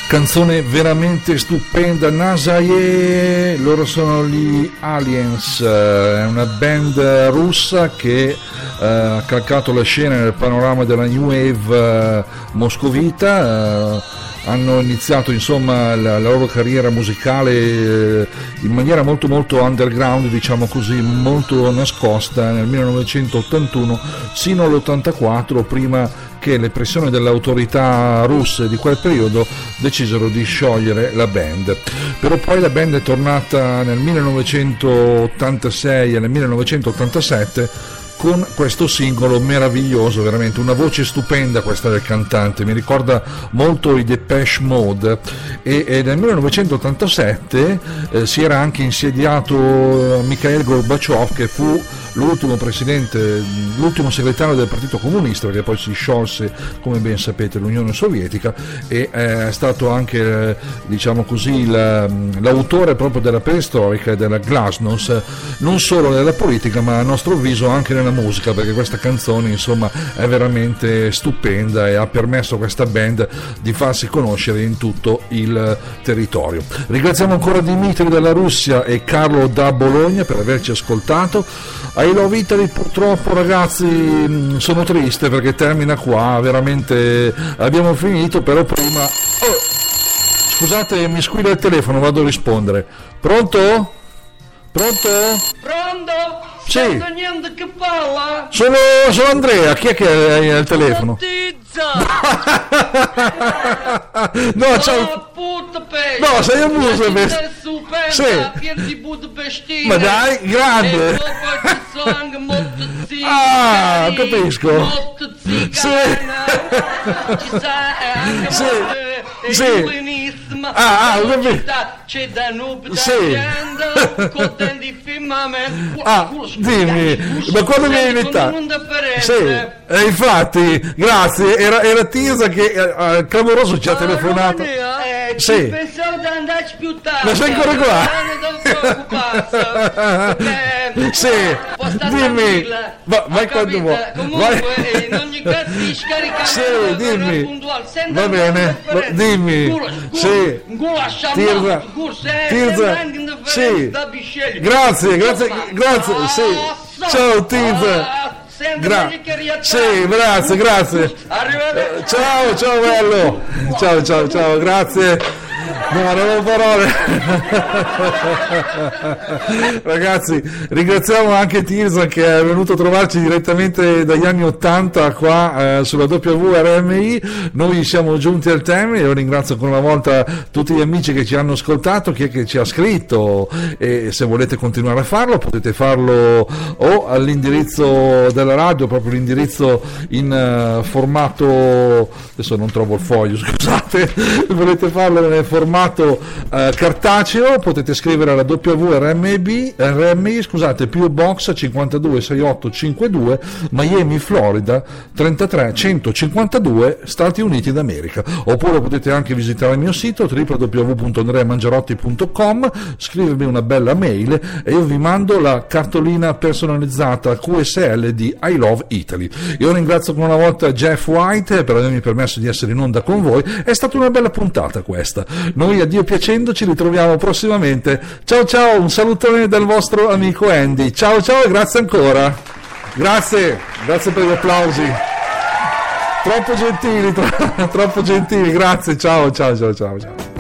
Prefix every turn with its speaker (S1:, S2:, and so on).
S1: Canzone veramente stupenda, Nasaye, loro sono gli Aliens, è una band russa che ha calcato la scena nel panorama della New Wave moscovita. Hanno iniziato insomma la loro carriera musicale in maniera molto molto underground, diciamo così, molto nascosta nel 1981 sino all'84, prima che le pressioni delle autorità russe di quel periodo decisero di sciogliere la band. Però poi la band è tornata nel 1986 e nel 1987 con questo singolo meraviglioso, veramente una voce stupenda questa del cantante, mi ricorda molto i Depeche Mode, e nel 1987 si era anche insediato Mikhail Gorbaciov, che fu l'ultimo presidente, l'ultimo segretario del Partito Comunista, perché poi si sciolse, come ben sapete, l'Unione Sovietica, e è stato anche, diciamo così, l'autore proprio della perestroica e della glasnost, non solo nella politica ma a nostro avviso anche nella musica, perché questa canzone insomma è veramente stupenda e ha permesso a questa band di farsi conoscere in tutto il territorio. Ringraziamo ancora Dimitri dalla Russia e Carlo da Bologna per averci ascoltato. I Love Italy, purtroppo ragazzi sono triste perché termina qua, veramente abbiamo finito, però prima scusate, mi squilla il telefono, vado a rispondere. Pronto? Pronto? Sì.
S2: Niente che parla.
S1: Sono Andrea, chi è che hai al telefono? No, ciao. No, sei un muso. Sì. Ma dai, grande. Ah, capisco. Sì. Sì. Ah, ho capito. Sì. Ah, dimmi, ma quando mi hai invitato? Sì, infatti, grazie, era Tisa che clamoroso ci ha telefonato. Sì.
S2: Pensavo di andarci più tardi.
S1: Ma sei ancora qua? Sì, dimmi, vai quando vuoi.
S2: Comunque, in ogni caso ti scarica.
S1: Sì, dimmi. Va bene, dimmi. Sì. Tirza. Sì. Grazie. Sì. Ciao Tirza. Sì, grazie. Ciao bello. Ciao, grazie. No, non ho parole. Ragazzi, ringraziamo anche Tirza che è venuto a trovarci direttamente dagli anni 80 qua sulla WRMI. Noi siamo giunti al termine. Io ringrazio ancora una volta tutti gli amici che ci hanno ascoltato, chi è che ci ha scritto, e se volete continuare a farlo potete farlo o all'indirizzo della radio, proprio l'indirizzo in formato, adesso non trovo il foglio, scusate, volete farlo nel formato cartaceo, potete scrivere alla WRMI, PO Box 526852, Miami, Florida 33152, Stati Uniti d'America. Oppure potete anche visitare il mio sito www.andreamangiarotti.com, scrivermi una bella mail e io vi mando la cartolina personalizzata QSL di I Love Italy. Io ringrazio ancora una volta Jeff White per avermi permesso di essere in onda con voi. È stata una bella puntata questa. Noi, a Dio piacendo, ci ritroviamo prossimamente. Ciao, un salutone dal vostro amico Andy. Ciao e grazie ancora. Grazie per gli applausi. Troppo gentili, grazie. Ciao.